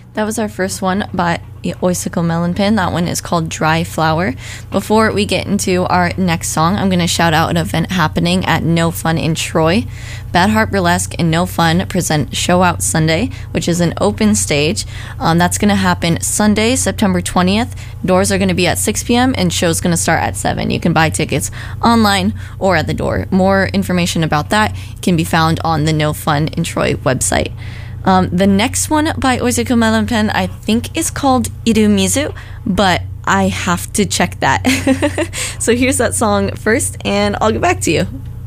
That was our first one by Oisical Melon Pin. That one is called Dry Flower. Before we get into our next song, I'm going to shout out an event happening at No Fun in Troy. Bad Heart Burlesque and No Fun present Show Out Sunday, which is an open stage. That's going to happen Sunday, September 20th. Doors are going to be at 6 p.m. and show's going to start at 7. You can buy tickets online or at the door. More information about that can be found on the No Fun in Troy website. The next one by Oisical Melon Pen I think is called Irumizu, but I have to check that. So here's that song first, and I'll get back to you.